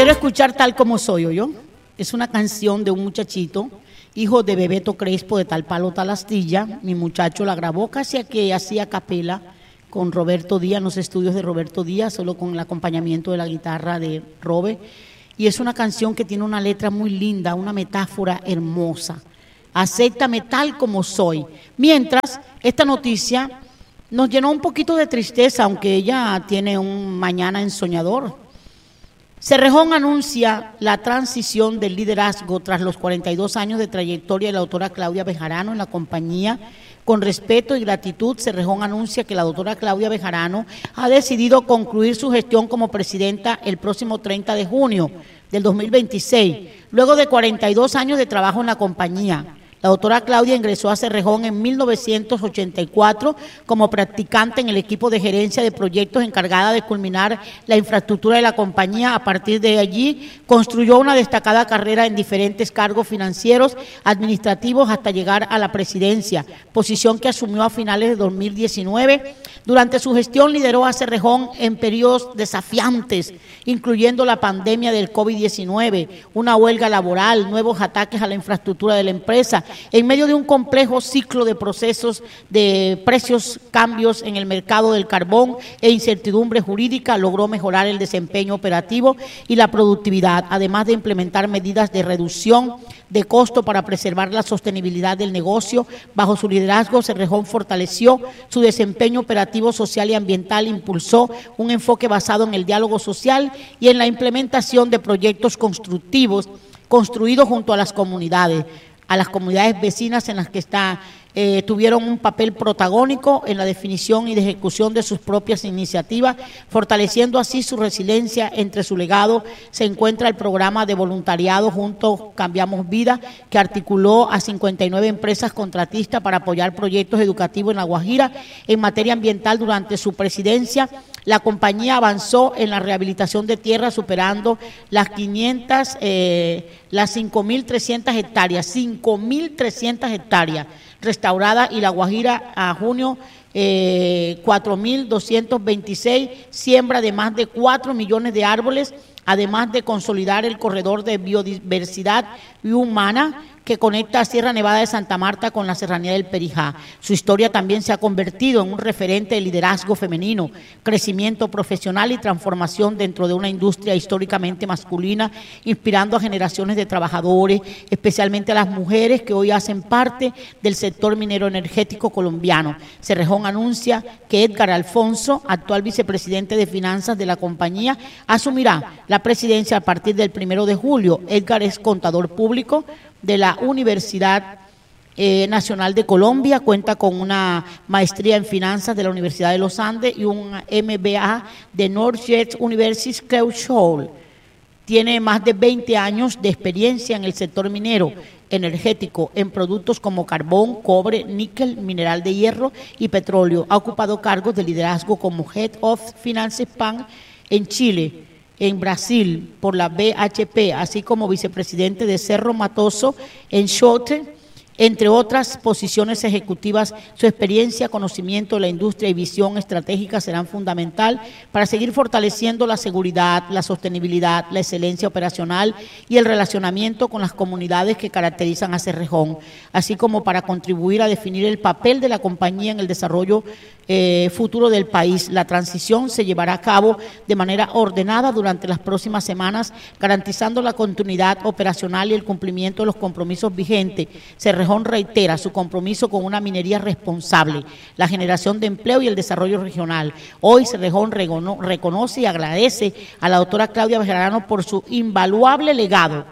quiero escuchar tal como soy, ¿oyó? Es una canción de un muchachito, hijo de Bebeto Crespo de Tal Palo Tal Astilla. Mi muchacho la grabó casi que hacía capela con Roberto Díaz, en los estudios de Roberto Díaz, solo con el acompañamiento de la guitarra de Robe. Y es una canción que tiene una letra muy linda, una metáfora hermosa. Acéptame tal como soy. Mientras, esta noticia nos llenó un poquito de tristeza, aunque ella tiene un mañana ensoñador. Cerrejón anuncia la transición del liderazgo tras los 42 años de trayectoria de la doctora Claudia Bejarano en la compañía. Con respeto y gratitud, Cerrejón anuncia que la doctora Claudia Bejarano ha decidido concluir su gestión como presidenta el próximo 30 de junio del 2026, luego de 42 años de trabajo en la compañía. La doctora Claudia ingresó a Cerrejón en 1984 como practicante en el equipo de gerencia de proyectos encargada de culminar la infraestructura de la compañía. A partir de allí, construyó una destacada carrera en diferentes cargos financieros, administrativos, hasta llegar a la presidencia, posición que asumió a finales de 2019. Durante su gestión lideró a Cerrejón en periodos desafiantes, incluyendo la pandemia del COVID-19, una huelga laboral, nuevos ataques a la infraestructura de la empresa. En medio de un complejo ciclo de procesos de precios, cambios en el mercado del carbón e incertidumbre jurídica, logró mejorar el desempeño operativo y la productividad, además de implementar medidas de reducción de costo para preservar la sostenibilidad del negocio. Bajo su liderazgo, Cerrejón fortaleció su desempeño operativo, social y ambiental, impulsó un enfoque basado en el diálogo social y en la implementación de proyectos constructivos construidos junto a las comunidades vecinas en las que tuvieron un papel protagónico en la definición y de ejecución de sus propias iniciativas, fortaleciendo así su resiliencia. Entre su legado se encuentra el programa de voluntariado Juntos Cambiamos Vida, que articuló a 59 empresas contratistas para apoyar proyectos educativos en La Guajira. En materia ambiental, durante su presidencia, la compañía avanzó en la rehabilitación de tierras, superando las 5.300 hectáreas, 5.300 hectáreas restauradas, y La Guajira a junio 4.226, siembra de más de 4 millones de árboles, además de consolidar el corredor de biodiversidad humana que conecta a Sierra Nevada de Santa Marta con la serranía del Perijá. Su historia también se ha convertido en un referente de liderazgo femenino, crecimiento profesional y transformación dentro de una industria históricamente masculina, inspirando a generaciones de trabajadores, especialmente a las mujeres que hoy hacen parte del sector minero energético colombiano. Cerrejón anuncia que Edgar Alfonso, actual vicepresidente de finanzas de la compañía, asumirá la presidencia a partir del 1 de julio. Edgar es contador público de la Universidad Nacional de Colombia, cuenta con una maestría en finanzas de la Universidad de los Andes y un MBA de Northwestern University School. Tiene más de 20 años de experiencia en el sector minero energético, en productos como carbón, cobre, níquel, mineral de hierro y petróleo. Ha ocupado cargos de liderazgo como Head of Finance PAN en Chile, en Brasil por la BHP, así como vicepresidente de Cerro Matoso en Chote, entre otras posiciones ejecutivas. Su experiencia, conocimiento de la industria y visión estratégica serán fundamental para seguir fortaleciendo la seguridad, la sostenibilidad, la excelencia operacional y el relacionamiento con las comunidades que caracterizan a Cerrejón, así como para contribuir a definir el papel de la compañía en el desarrollo futuro del país. La transición se llevará a cabo de manera ordenada durante las próximas semanas, garantizando la continuidad operacional y el cumplimiento de los compromisos vigentes. Cerrejón reitera su compromiso con una minería responsable, la generación de empleo y el desarrollo regional. Hoy Cerrejón reconoce y agradece a la doctora Claudia Bejarano por su invaluable legado,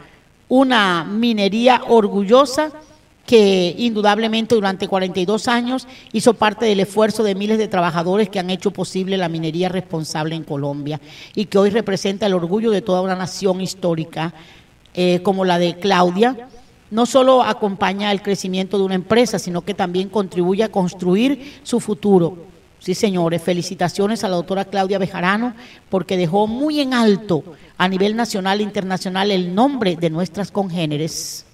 una minería orgullosa que indudablemente durante 42 años hizo parte del esfuerzo de miles de trabajadores que han hecho posible la minería responsable en Colombia y que hoy representa el orgullo de toda una nación histórica como la de Claudia. No solo acompaña el crecimiento de una empresa, sino que también contribuye a construir su futuro. Sí, señores, felicitaciones a la doctora Claudia Bejarano porque dejó muy en alto a nivel nacional e internacional el nombre de nuestras congéneres.